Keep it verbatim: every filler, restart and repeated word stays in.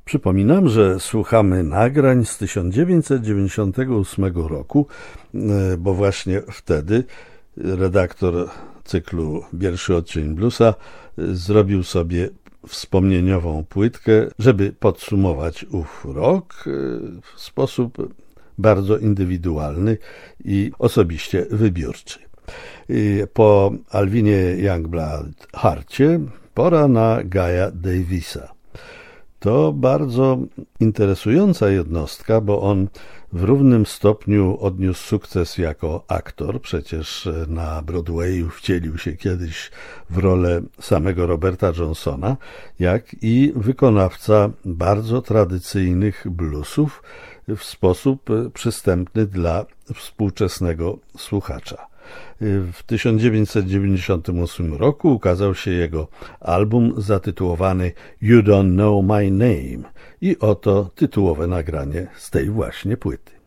Przypominam, że słuchamy nagrań z tysiąc dziewięćset dziewięćdziesiątego ósmego roku, bo właśnie wtedy redaktor cyklu Pierwszy odcień bluesa zrobił sobie wspomnieniową płytkę, żeby podsumować ów rok w sposób bardzo indywidualny i osobiście wybiórczy. Po Alvinie Youngblood Harcie pora na Guy'a Davisa. To bardzo interesująca jednostka, bo on w równym stopniu odniósł sukces jako aktor. Przecież na Broadwayu wcielił się kiedyś w rolę samego Roberta Johnsona, jak i wykonawca bardzo tradycyjnych bluesów w sposób przystępny dla współczesnego słuchacza. W tysiąc dziewięćset dziewięćdziesiątym ósmym roku ukazał się jego album zatytułowany You Don't Know My Name i oto tytułowe nagranie z tej właśnie płyty.